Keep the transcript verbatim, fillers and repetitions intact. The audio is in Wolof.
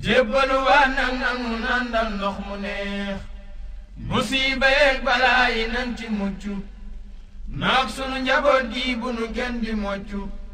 jébbalu waa nag nangu nandal ndox mu neex musiba yeeg balaa yi nan ci mucc naag sunu njaboot gi bu nu kenn di moccu